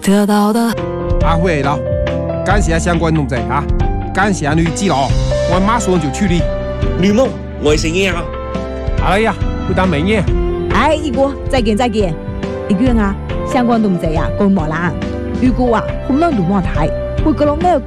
得到的。 阿慧了，感谢相关同志啊，感谢你指导，我马上就处理。 吕梦，我是谁啊？ 哎呀，不当没眼。 哎，一哥，再见再见。一个人啊，相关同志呀，讲冇啦。如果啊，红浪大毛台，会个龙没有。